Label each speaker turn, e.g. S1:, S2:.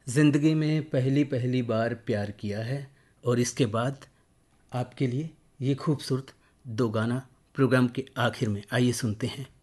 S1: ज़िंदगी में पहली पहली बार प्यार किया है। और इसके बाद आपके लिए ये खूबसूरत दो गाना प्रोग्राम के आखिर में आइए सुनते हैं।